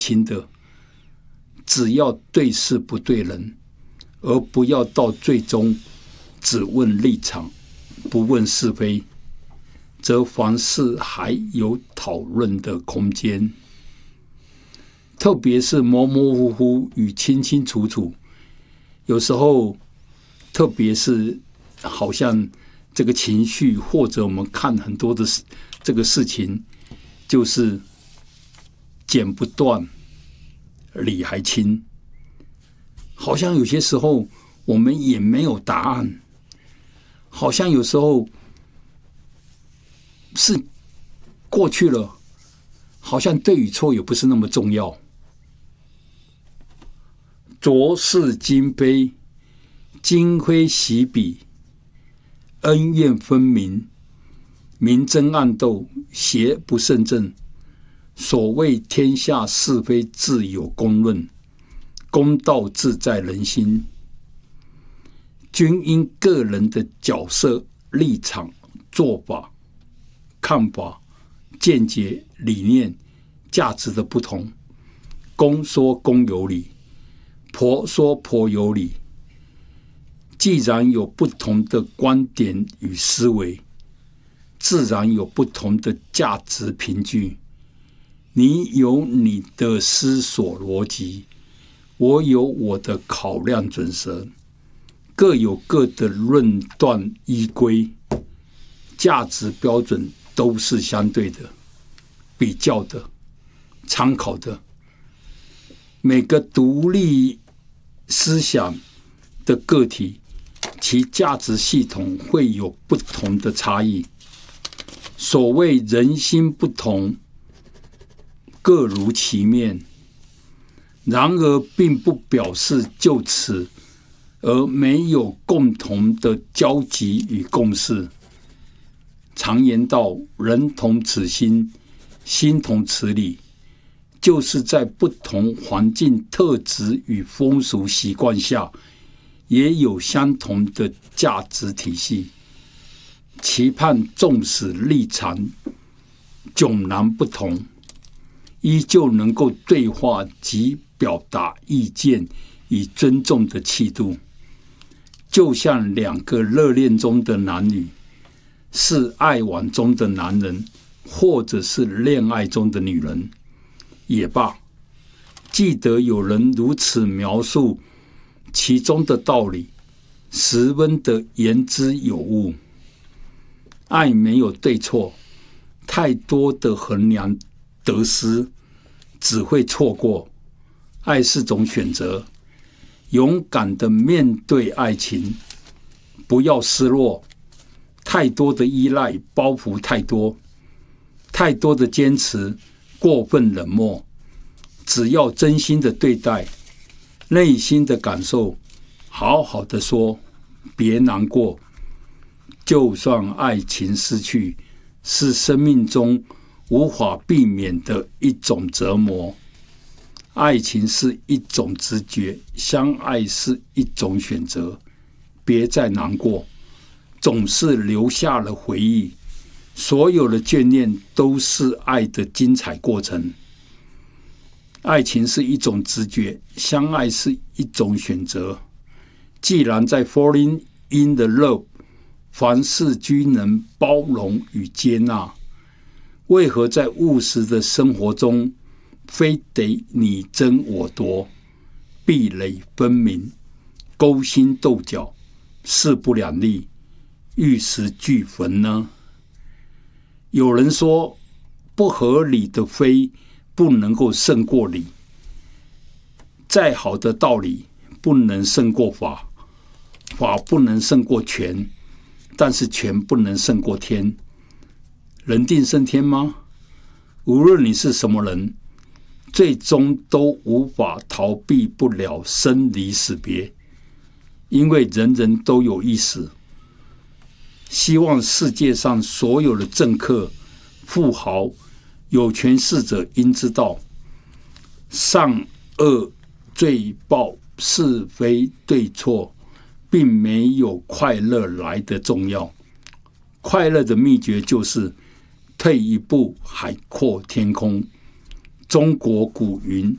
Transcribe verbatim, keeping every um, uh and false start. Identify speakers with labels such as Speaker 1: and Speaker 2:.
Speaker 1: 轻的，只要对事不对人，而不要到最终只问立场，不问是非，则凡事还有讨论的空间。特别是模模糊糊与清清楚楚，有时候特别是好像这个情绪，或者我们看很多的这个事情，就是剪不断，理还轻。好像有些时候我们也没有答案，好像有时候是过去了，好像对与错也不是那么重要。浊世今非，今非昔比，恩怨分明，明争暗斗，邪不胜正。所谓天下是非自有公论，公道自在人心。均因个人的角色、立场、做法、看法、见解、理念、价值的不同，公说公有理，婆说婆有理。既然有不同的观点与思维，自然有不同的价值凭据。你有你的思索逻辑，我有我的考量准则，各有各的论断依归，价值标准都是相对的、比较的、参考的。每个独立思想的个体，其价值系统会有不同的差异。所谓人心不同，各如其面，然而并不表示就此而没有共同的交集与共识。常言道，人同此心，心同此理，就是在不同环境特质与风俗习惯下，也有相同的价值体系。期盼纵使立场迥然不同，依旧能够对话及表达意见与尊重的气度。就像两个热恋中的男女，是爱玩中的男人，或者是恋爱中的女人也罢，记得有人如此描述其中的道理，十分的言之有物。爱没有对错，太多的衡量得失，只会错过。爱是种选择，勇敢的面对爱情，不要失落。太多的依赖，包袱太多，太多的坚持，过分冷漠。只要真心的对待，内心的感受，好好的说，别难过。就算爱情失去，是生命中无法避免的一种折磨。爱情是一种直觉，相爱是一种选择。别再难过，总是留下了回忆。所有的眷恋都是爱的精彩过程。爱情是一种直觉，相爱是一种选择。既然在 falling in the love， 凡事均能包容与接纳，为何在务实的生活中，非得你争我夺，壁垒分明，勾心斗角，势不两立，玉石俱焚呢？有人说，不合理的非不能够胜过理，再好的道理不能胜过法，法不能胜过权，但是权不能胜过天。人定胜天吗？无论你是什么人，最终都无法逃避不了生离死别，因为人人都有一死。希望世界上所有的政客、富豪、有权势者应知道，善恶罪报、是非对错，并没有快乐来得重要。快乐的秘诀就是退一步海阔天空。中国古云：